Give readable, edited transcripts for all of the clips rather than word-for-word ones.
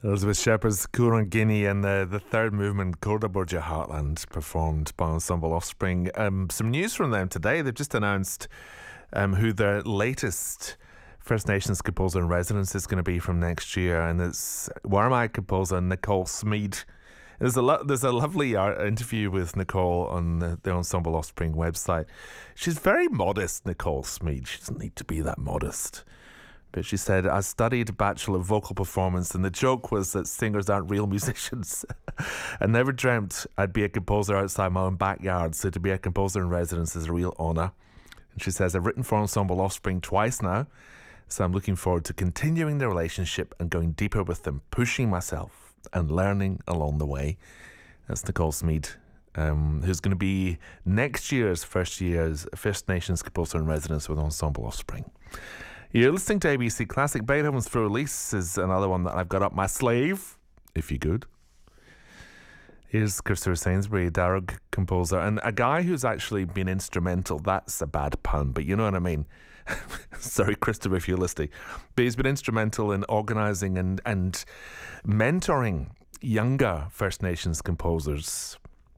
Elizabeth Shepherd's Kurangini and the third movement, Corda Borgia Heartland, performed by Ensemble Offspring. Some news from them today. They've just announced who their latest First Nations composer in residence is going to be from next year, and it's Warmai composer Nicole Smead. There's a lovely interview with Nicole on the Ensemble Offspring website. She's very modest, Nicole Smead. She doesn't need to be that modest. But she said, I studied Bachelor of Vocal Performance, and the joke was that singers aren't real musicians. I never dreamt I'd be a composer outside my own backyard, so to be a composer in residence is a real honour. And she says, I've written for Ensemble Offspring twice now, so I'm looking forward to continuing the relationship and going deeper with them, pushing myself and learning along the way. That's Nicole Smead, who's going to be next year's First Nations composer in residence with Ensemble Offspring. You're listening to ABC Classic. Beethoven's Full Release is another one that I've got up my sleeve, if you could. Here's Christopher Sainsbury, Darug composer, and a guy who's actually been instrumental. That's a bad pun, but you know what I mean. Sorry, Christopher, if you're listening. But he's been instrumental in organising and mentoring younger First Nations composers.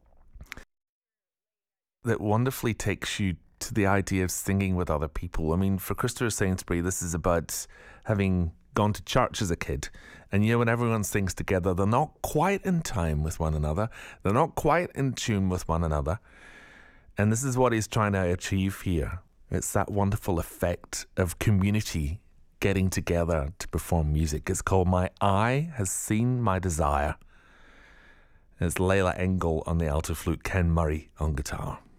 That wonderfully takes you to the idea of singing with other people. I mean, for Christopher Sainsbury, this is about having gone to church as a kid. And when everyone sings together, they're not quite in time with one another. They're not quite in tune with one another. And this is what he's trying to achieve here. It's that wonderful effect of community getting together to perform music. It's called My Eye Has Seen My Desire. It's Leila Engel on the alto flute, Ken Murray on guitar.